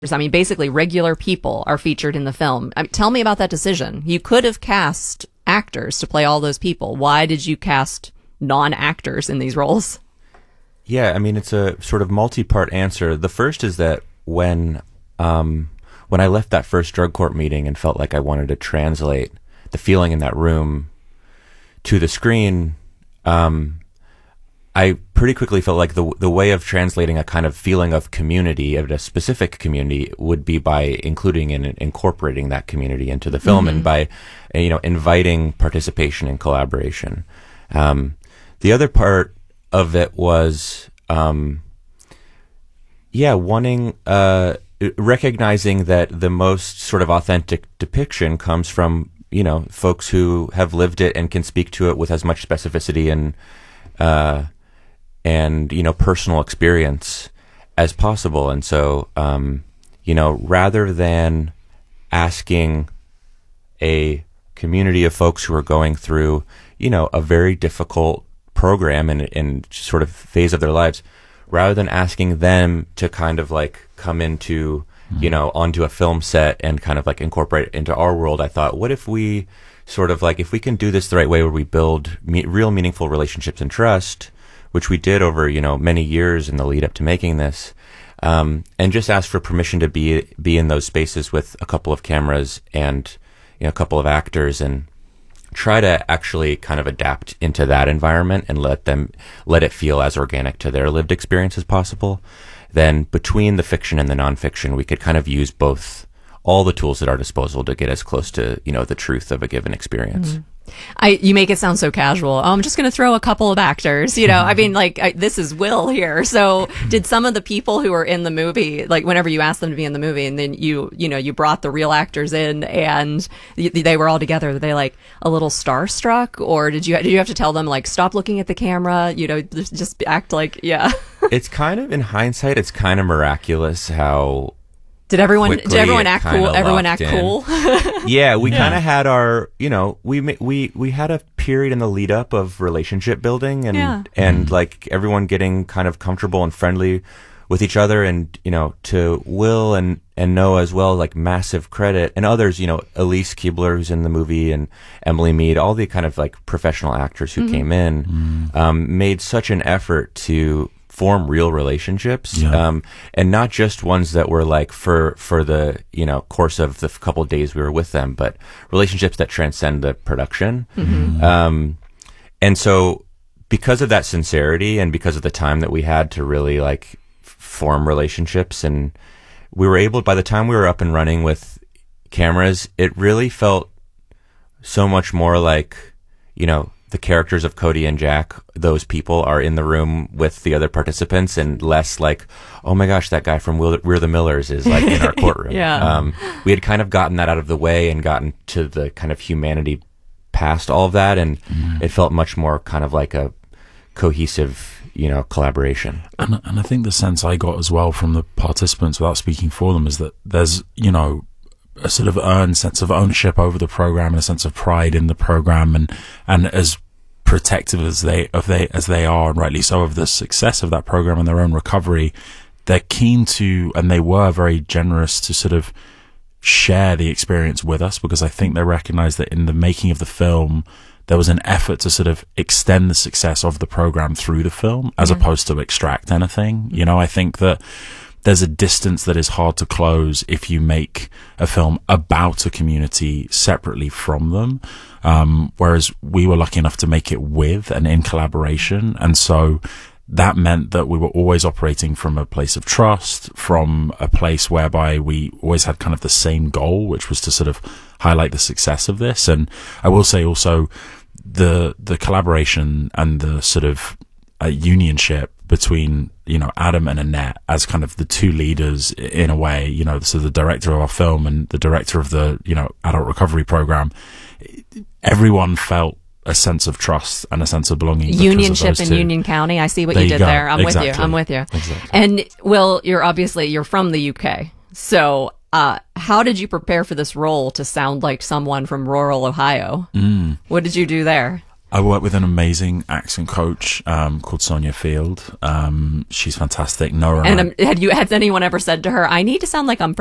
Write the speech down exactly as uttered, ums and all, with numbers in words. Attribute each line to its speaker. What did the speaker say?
Speaker 1: I mean, basically, regular people are featured in the film. I mean, tell me about that decision. You could have cast actors to play all those people. Why did you cast non-actors in these roles?
Speaker 2: Yeah, I mean, it's a sort of multi-part answer. The first is that when um, when I left that first drug court meeting and felt like I wanted to translate the feeling in that room to the screen, um, I pretty quickly felt like the the way of translating a kind of feeling of community, of a specific community, would be by including and incorporating that community into the film, mm-hmm. and by, you know, inviting participation and collaboration. Um, the other part of it was, um, yeah, wanting, uh, recognizing that the most sort of authentic depiction comes from, you know, folks who have lived it and can speak to it with as much specificity and, uh, and, you know, personal experience as possible. And so, um, you know, rather than asking a community of folks who are going through, you know, a very difficult program and, and sort of phase of their lives, rather than asking them to kind of like come into, mm-hmm. you know, onto a film set and kind of like incorporate it into our world, I thought, what if we sort of like, if we can do this the right way where we build me- real meaningful relationships and trust, which we did over, you know, many years in the lead up to making this, um, and just ask for permission to be be in those spaces with a couple of cameras and, you know, a couple of actors, and try to actually kind of adapt into that environment and let them let it feel as organic to their lived experience as possible. Then between the fiction and the nonfiction, we could kind of use both, all the tools at our disposal to get as close to, you know, the truth of a given experience.
Speaker 1: Mm-hmm. I, you make it sound so casual. Oh, I'm just going to throw a couple of actors, you know, I mean, like, I, this is Will here. So did some of the people who were in the movie, like whenever you asked them to be in the movie and then you, you know, you brought the real actors in and they were all together, were they like a little starstruck, or did you, did you have to tell them like, stop looking at the camera, you know, just, just act like, yeah.
Speaker 2: It's kind of, in hindsight, it's kind of miraculous how
Speaker 1: Did everyone did everyone act cool? Everyone act
Speaker 2: in.
Speaker 1: cool?
Speaker 2: Yeah, we
Speaker 1: Yeah.
Speaker 2: kind of had our, you know, we ma- we we had a period in the lead up of relationship building and
Speaker 1: Yeah.
Speaker 2: and like everyone getting kind of comfortable and friendly with each other, and you know, to Will and and Noah as well, like massive credit, and others, you know, Elise Keebler, who's in the movie, and Emily Mead, all the kind of like professional actors who
Speaker 1: Mm-hmm.
Speaker 2: came in,
Speaker 3: Mm.
Speaker 2: um, made such an effort to form real relationships,
Speaker 3: Yeah.
Speaker 2: um, and not just ones that were like for for the, you know, course of the couple days we were with them, but relationships that transcend the production.
Speaker 1: Mm-hmm.
Speaker 2: Um, and so, because of that sincerity and because of the time that we had to really like f- form relationships, and we were able, by the time we were up and running with cameras, it really felt so much more like, you know, the characters of Cody and Jack, those people are in the room with the other participants, and less like, oh my gosh, that guy from We're, We're the Millers is like in our courtroom.
Speaker 1: Yeah.
Speaker 2: Um, we had kind of gotten that out of the way and gotten to the kind of humanity past all of that, and
Speaker 3: Mm.
Speaker 2: it felt much more kind of like a cohesive, you know, collaboration.
Speaker 3: And, and I think the sense I got as well from the participants, without speaking for them, is that there's, you know, a sort of earned sense of ownership over the program and a sense of pride in the program, and and as protective as they of they as they are, and rightly so, of the success of that program and their own recovery, they're keen to, and they were very generous to sort of share the experience with us, because I think they recognize that in the making of the film there was an effort to sort of extend the success of the program through the film, as
Speaker 1: Mm-hmm.
Speaker 3: opposed to extract anything. You know, I think that there's a distance that is hard to close if you make a film about a community separately from them. Um, whereas we were lucky enough to make it with and in collaboration. And so that meant that we were always operating from a place of trust, from a place whereby we always had kind of the same goal, which was to sort of highlight the success of this. And I will say also the, the collaboration and the sort of uh, unionship between, you know, Adam and Annette as kind of the two leaders in a way, you know, so the director of our film and the director of the, you know, adult recovery program, everyone felt a sense of trust and a sense of belonging.
Speaker 1: Unionship in Union County. I see what
Speaker 3: There
Speaker 1: you
Speaker 3: you
Speaker 1: did
Speaker 3: go.
Speaker 1: there. I'm
Speaker 3: Exactly.
Speaker 1: with you. I'm with you.
Speaker 3: Exactly.
Speaker 1: And Will, you're obviously, you're from the U K. So, uh, how did you prepare for this role to sound like someone from rural Ohio?
Speaker 3: Mm.
Speaker 1: What did you do there?
Speaker 3: I work with an amazing accent coach um, called Sonia Field. Um, she's fantastic. Nora
Speaker 1: And um, had you, has anyone ever said to her, I need to sound like I'm from